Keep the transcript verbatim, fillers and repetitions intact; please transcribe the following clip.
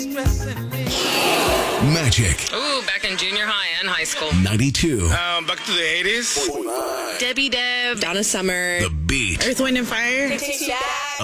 Magic Ooh, back in junior high and high school. ninety-two. Um, back to the eighties. Debbie Deb. Donna Summer. The Beat. Earth, Wind, and Fire. Yeah.